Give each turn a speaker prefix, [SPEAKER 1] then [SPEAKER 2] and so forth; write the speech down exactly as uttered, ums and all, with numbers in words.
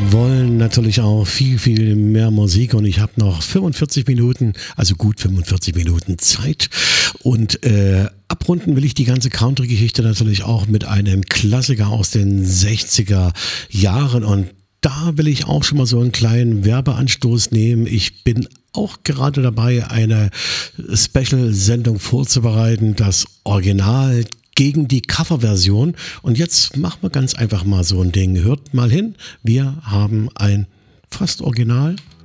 [SPEAKER 1] wollen natürlich auch viel, viel mehr Musik und ich habe noch fünfundvierzig Minuten, also gut fünfundvierzig Minuten Zeit und äh, abrunden will ich die ganze Country-Geschichte natürlich auch mit einem Klassiker aus den sechziger Jahren und da will ich auch schon mal so einen kleinen Werbeanstoß nehmen. Ich bin auch gerade dabei, eine Special-Sendung vorzubereiten, das Original gegen die Coverversion. Und jetzt machen wir ganz einfach mal so ein Ding. Hört mal hin, wir haben ein fast Original